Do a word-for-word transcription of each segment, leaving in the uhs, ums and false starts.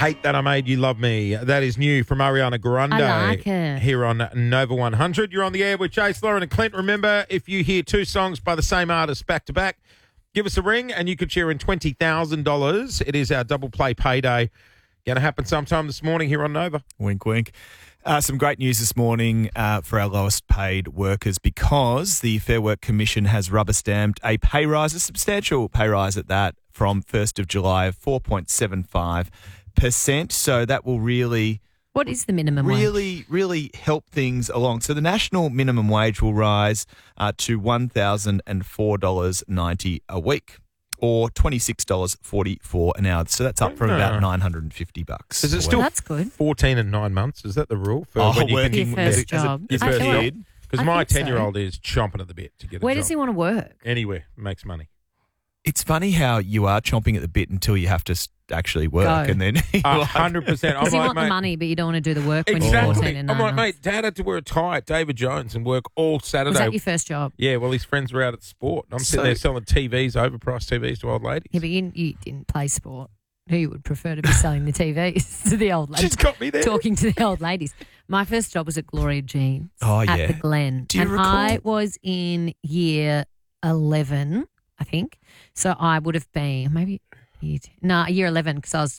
Hate That I Made You Love Me. That is new from Ariana Grande. I like it. Here on Nova one hundred. You're on the air with Chase, Lauren and Clint. Remember, if you hear two songs by the same artist back to back, give us a ring and you could share in twenty thousand dollars. It is our double play payday. Going to happen sometime this morning here on Nova. Wink, wink. Uh, some great news this morning uh, for our lowest paid workers because the Fair Work Commission has rubber stamped a pay rise, a substantial pay rise at that, from first of July of four point seven five percent. So that will really... What is the minimum wage? Really, really help things along. So the national minimum wage will rise uh, to one thousand four dollars ninety a week, or twenty-six dollars forty-four an hour. So that's up from about nine hundred fifty bucks. Is it a still Well, that's good. fourteen and nine months? Is that the rule? For Oh, when you working Your can, first as a- job. as a I first feel- kid? Because I my think so. ten-year-old is chomping at the bit to get a Where job. does he want to work? Anywhere. Makes money. It's funny how you are chomping at the bit until you have to s- actually work, Go. and then you're A like- hundred percent. I'm Because you like, want the mate, money, but you don't want to do the work when you're exactly. fourteen and I'm nine like, months. mate, Dad had to wear a tie at David Jones and work all Saturday. Was that your first job? Yeah, well, his friends were out at sport. I'm sitting So- there selling T Vs, overpriced T Vs to old ladies. Yeah, but you, you didn't play sport. Who you would prefer to be selling the T Vs to the old ladies? She's got me there. Talking to the old ladies. My first job was at Gloria Jeans Oh, at yeah. the Glen. Do you and recall? I was in year eleven, I think. So I would have been maybe year ten, no, year eleven because I was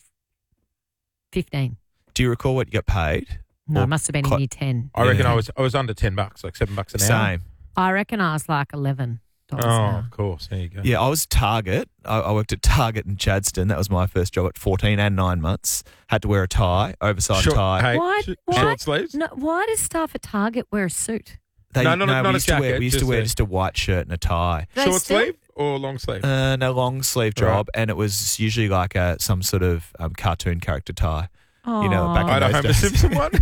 fifteen. Do you recall what you got paid? No, Or it must have been clo- in year ten. I reckon Yeah. I was I was under ten bucks, like seven bucks an hour. Same. I reckon I was like eleven dollars Oh, an hour. of course. There you go. Yeah, I was Target. I, I worked at Target in Chadston. That was my first job at fourteen and nine months. Had to wear a tie, oversized Short, tie. hey, Why- sh- why- short sleeves. No, why does staff at Target wear a suit? They, No, not a- not we a used to wear, jacket, we used to just wear a- just a white shirt and a tie. They Short still- sleeve or long sleeve? Uh, no, long sleeve job, and it was usually like a some sort of um, cartoon character tie. You know, back in I don't those have the days. Simpson one.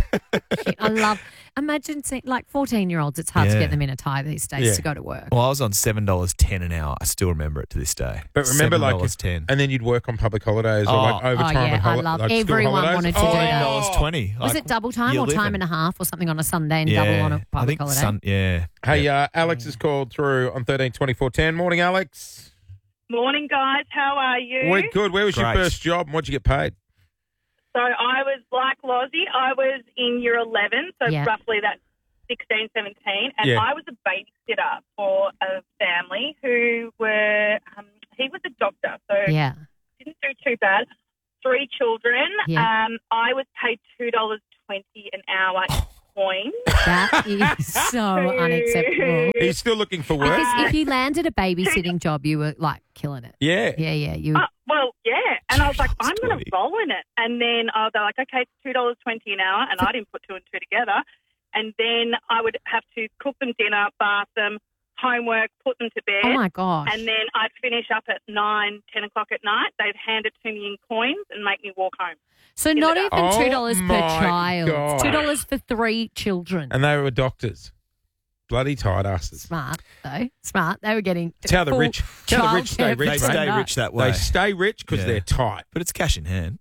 I love. Imagine seeing, like fourteen-year-olds. It's hard to Yeah. get them in a tie these days Yeah. to go to work. Well, I was on seven dollars ten an hour. I still remember it to this day. But remember, like, seven dollars ten. and then you'd work on public holidays or Oh. like overtime Oh, yeah, and holi- I love- like school everyone holidays. wanted to do oh, that. Seven dollars twenty. Was it double time or time and a half or something on a Sunday and yeah, double on a I public think holiday? Sun, yeah. Hey, yeah. uh, Alex has called through on thirteen twenty-four ten. Morning, Alex. Morning, guys. How are you? We're good. Where was your Great. first job and what'd you get paid? So I was like Lozzie. I was in year eleven, so Yeah. roughly that's sixteen, seventeen. And Yeah. I was a babysitter for a family who were, um, he was a doctor, so Yeah. didn't do too bad. Three children. Yeah. Um, I was paid two dollars twenty an hour in coins. That is so unacceptable. He's still looking for work. Because if you landed a babysitting job, you were like killing it. Yeah. Yeah, yeah. You. Uh, well, yeah. And I was like, I'm going twenty. to roll in it. And then uh, they're like, okay, it's two dollars twenty an hour. And I didn't put two and two together. And then I would have to cook them dinner, bath them, homework, put them to bed. Oh my gosh. And then I'd finish up at nine, ten o'clock at night. They'd hand it to me in coins and make me walk home. so not it even up. two Oh dollars per my child. God. Two dollars for three children. And they were doctors. Bloody tight asses. Smart though. Smart. They were getting. It's how the full rich- it's how the rich stay childcare rich, They for right? stay nuts. rich that way. They stay rich because Yeah. they're tight. But it's cash in hand.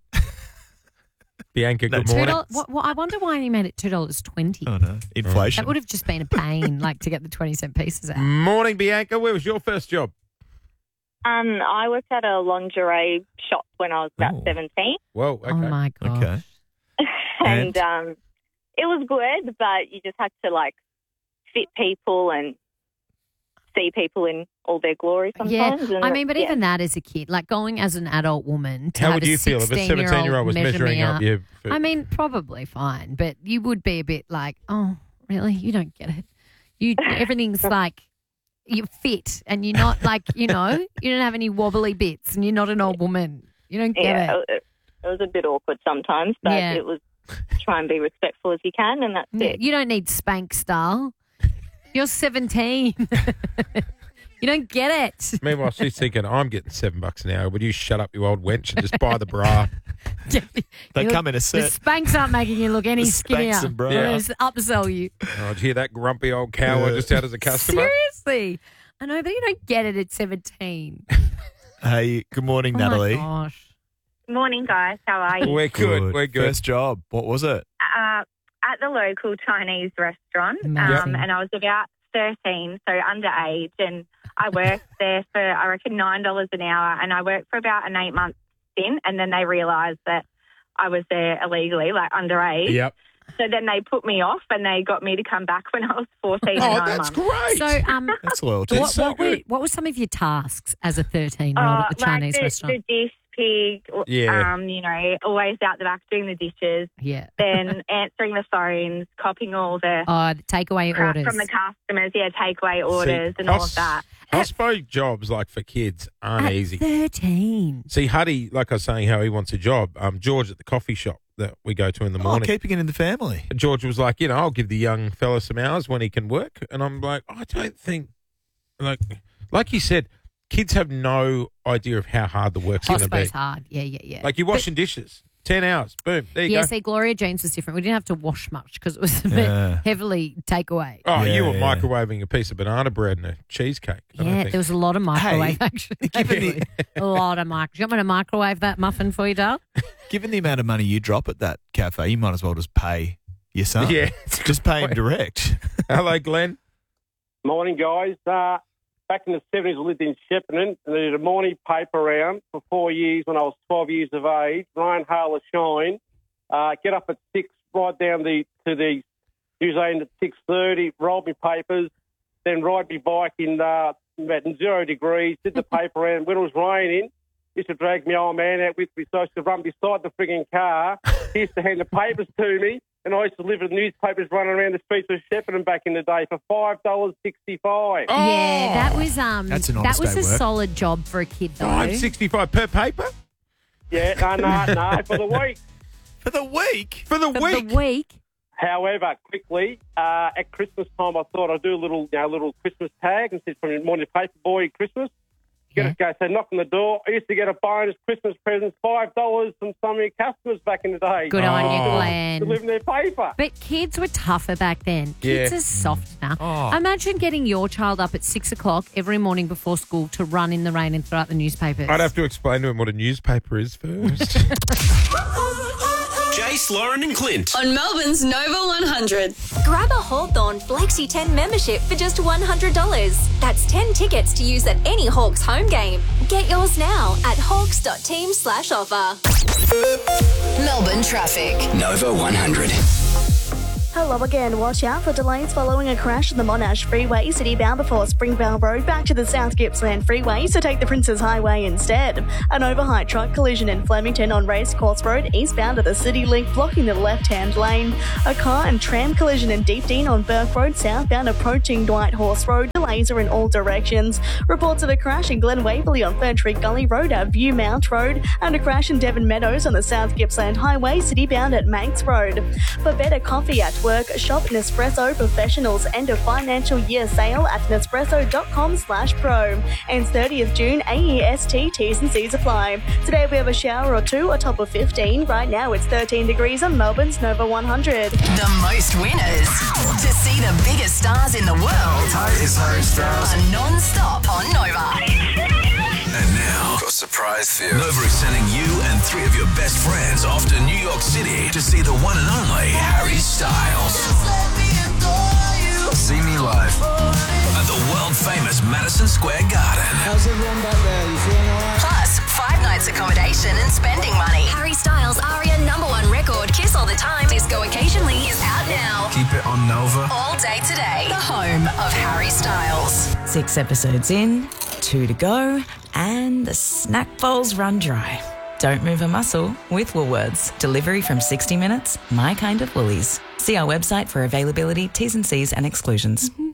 Bianca, No, good two Two morning. dollars. What, what, I wonder why he made it two dollars twenty. Oh, no. Inflation. That would have just been a pain, like to get the twenty cent pieces out. Morning, Bianca. Where was your first job? Um, I worked at a lingerie shop when I was about Oh. seventeen, Whoa, okay. Oh my gosh. Okay. and And? um, it was good, but you just had to like fit people and see people in all their glory Yeah, sometimes. and I mean, but yeah. even that as a kid, like going as an adult woman to How have would a you feel if a sixteen-year-old seventeen-year-old was measure measuring me up up? your food? I mean, probably fine, but you would be a bit like, oh, really? You don't get it. You everything's like you're fit, and you're not like you know you don't have any wobbly bits, and you're not an old woman. You don't get yeah, it. it, it was a bit awkward sometimes, but Yeah. it was try and be respectful as you can, and that's Yeah, it. you don't need spank style. You're seventeen. You don't get it. Meanwhile, she's thinking, I'm getting seven bucks an hour. Would you shut up, you old wench, and just buy the bra? They You come in a The set. spanks aren't making you look any The skinnier. Spanx and bra. They're just upsell you. Oh, did you hear that grumpy old cow I just out as a customer? Seriously. I know, but you don't get it at seventeen. Hey, good morning, Oh Natalie. my gosh. Morning, guys. How are you? We're good. We're good. First job. What was it? Uh, at the local Chinese restaurant, Amazing. um, and I was about thirteen, so underage, and I worked there for, I reckon, nine dollars an hour, and I worked for about an eight-month stint, and then they realised that I was there illegally, like underage. Yep. So then they put me off and they got me to come back when I was fourteen Oh, and nine that's months. great. So, um, That's loyalty. what, so what, were, good. what were some of your tasks as a thirteen-year-old Uh, at the Chinese like the, restaurant? the dish pig, Yeah. um, you know, always out the back doing the dishes, yeah. then answering the phones, copying all the Oh, the takeaway crap orders. from the customers, yeah, takeaway orders See, and all hos- of that. Hospo jobs, like for kids, aren't At easy. thirteen. See, Huddy, like I was saying, how he wants a job. Um, George at the coffee shop that we go to in the Oh, morning. keeping it in the family. George was like, you know, I'll give the young fella some hours when he can work. And I'm like, I don't think, like, like you said, kids have no idea of how hard the work's going to be. Hospo's hard. Yeah, yeah, yeah. Like you're washing dishes, ten hours, boom, there you yeah, go. see, Gloria Jeans was different. We didn't have to wash much because it was a bit Yeah. heavily takeaway. Oh, Yeah, you were yeah. microwaving a piece of banana bread and a cheesecake. I don't Yeah, think. there was a lot of microwave Hey, action. given the- a lot of microwave. Do you want me to microwave that muffin for you, Dale? Given the amount of money you drop at that cafe, you might as well just pay your son. Yeah. Just pay him direct. Hello, Glenn. Morning, guys. Uh, back in the seventies, I lived in Shepparton, and I did a morning paper round for four years when I was twelve years of age. Rain, hail, or shine. Uh, get up at six, ride down the to the New Zealand at six thirty, roll my papers, then ride my bike in uh, about zero degrees, did the paper round. When it was raining, used to drag my old man out with me, so I used to run beside the frigging car. He used to hand the papers to me, and I used to deliver the newspapers running around the streets of Shepparton back in the day for five dollars sixty-five. Oh, Yeah, that was um That's an that honest was a day work. solid job for a kid though. five sixty-five per paper Yeah, no, no, no, for the week. For the week. for the For week. the week. However, quickly, uh, at Christmas time, I thought I'd do a little, you know, little Christmas tag and said from your morning paper boy Christmas. You Yeah. got to go, so knock on the door. I used to get a bonus Christmas present, five dollars from some of your customers back in the day. Good on you, Oh. Glenn. Delivering their paper. But kids were tougher back then. Kids Yeah. are soft now. Oh. Imagine getting your child up at six o'clock every morning before school to run in the rain and throw out the newspapers. I'd have to explain to him what a newspaper is first. Jace, Lauren, and Clint. On Melbourne's Nova one hundred. Grab a Hawthorn Flexi ten membership for just one hundred dollars. That's ten tickets to use at any Hawks home game. Get yours now at hawks.team slash offer. Melbourne traffic. Nova one hundred. Hello again. Watch out for delays following a crash on the Monash Freeway, citybound before Springvale Road, back to the South Gippsland Freeway, so take the Princes Highway instead. An overheight truck collision in Flemington on Racecourse Road, eastbound at the City Link, blocking the left-hand lane. A car and tram collision in Deepdean on Burke Road, southbound approaching Dwight Horse Road. Delays are in all directions. Reports of a crash in Glen Waverley on Fern Tree Gully Road at View Mount Road, and a crash in Devon Meadows on the South Gippsland Highway, citybound at Manx Road. For better coffee at work, shop Nespresso Professionals end of financial year sale at nespresso.com slash pro. Ends thirtieth June, A E S T T's and C's apply. Today we have a shower or two, a top of fifteen. Right now it's thirteen degrees on Melbourne's Nova one hundred. The most winners. To see the biggest stars in the world. It's Harry Styles. Are non-stop on Nova. And now, for a surprise fear. Nova is sending you and three of your best friends off to New York City to see the one and only Harry Styles. See me live at the world-famous Madison Square Garden. How's everyone back there? You feeling all right? Plus, five nights accommodation and spending money. Harry Styles' Aria number one record, Kiss All the Time, Disco Occasionally, Is out now. Keep it on Nova. All day today. The home of Harry Styles. Six episodes in, two to go, and the snack bowls run dry. Don't move a muscle with Woolworths. Delivery from sixty minutes, my kind of Woolies. See our website for availability, T's and C's and exclusions.